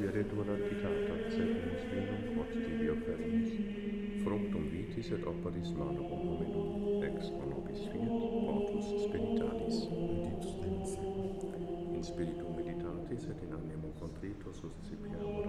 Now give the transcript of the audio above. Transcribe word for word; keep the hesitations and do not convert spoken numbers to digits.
miserere volantitatem, sed nos vinum quod tibi oferimus. Fructum vitis et operis manum hominum, ex o nobis fiat, portus spiritualis. Benedictus Deus in secula. In spiritu meditatis et in animo contrito suscipiamur